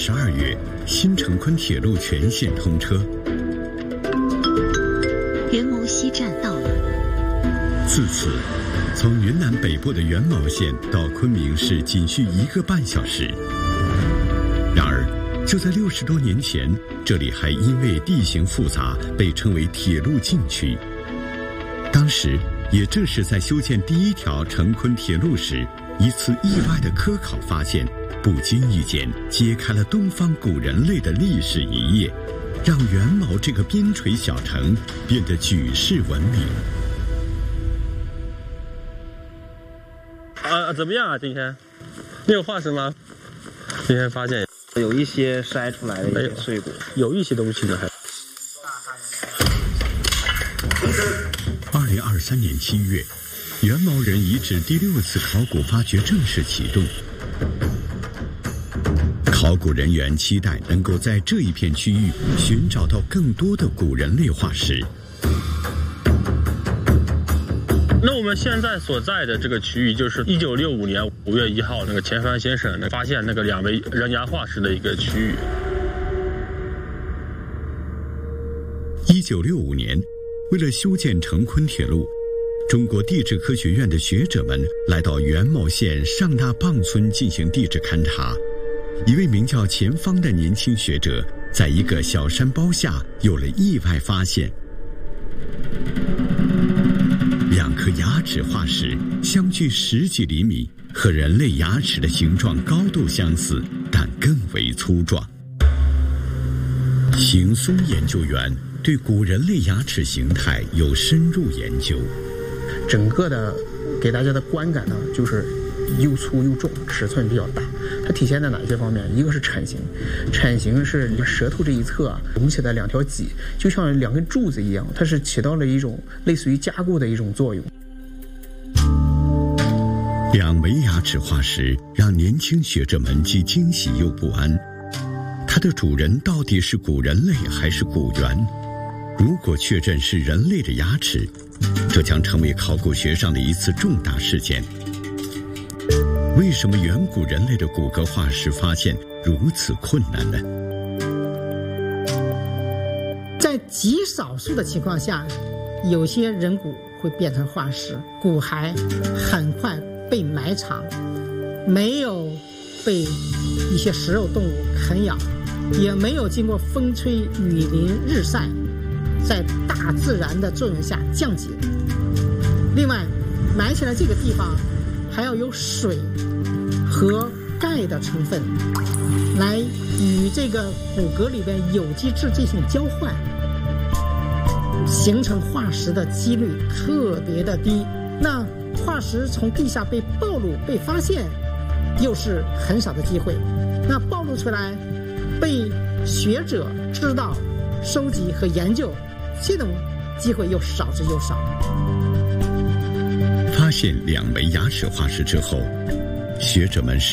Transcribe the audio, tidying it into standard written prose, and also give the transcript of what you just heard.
12月，新成昆铁路全线通车， 元谋西站到了。 自此，从云南北部的元谋县到昆明市仅需1个半小时。然而，就在60多年前，这里还因为地形复杂被称为铁路禁区。当时也正是在修建第1条成昆铁路时，一次意外的科考发现，不经意间揭开了东方古人类的历史一页，让元谋这个边陲小城变得举世闻名。 怎么样啊？今天你有化石吗？今天发现有一些筛出来的一些碎骨， 有一些东西呢还。 2023年7月，元谋人遗址第6次考古发掘正式启动。考古人员期待能够在这一片区域寻找到更多的古人类化石。 那我们现在所在的这个区域，就是1965年5月1号那个钱帆先生发现那个2枚人牙化石的一个区域。 1965年，为了修建成昆铁路，中国地质科学院的学者们来到元谋县上大磅村进行地质勘察。一位名叫钱方的年轻学者，在一个小山包下有了意外发现。2颗牙齿化石相距10几厘米，和人类牙齿的形状高度相似，但更为粗壮。邢松研究员对古人类牙齿形态有深入研究。 整个的给大家的观感呢，就是又粗又重，尺寸比较大。它体现在哪些方面？一个是铲形，铲形是舌头这一侧啊隆起的2条脊，就像2根柱子一样，它是起到了一种类似于加固的一种作用。 2枚牙齿化石让年轻学者们既惊喜又不安。它的主人到底是古人类还是古猿？如果确认是人类的牙齿，这将成为考古学上的一次重大事件。为什么远古人类的骨骼化石发现如此困难呢？ 在极少数的情况下，有些人骨会变成化石，骨骸很快被埋藏，没有被一些食肉动物啃咬，也没有经过风吹雨淋日晒，在大自然的作用下降解。另外，埋起来这个地方还要有水和钙的成分来与这个骨骼里边有机质进行交换，形成化石的几率特别的低。那化石从地下被暴露被发现又是很少的机会，那暴露出来被学者知道收集和研究，这种机会又少之又少。 发现2枚牙齿化石之后，学者们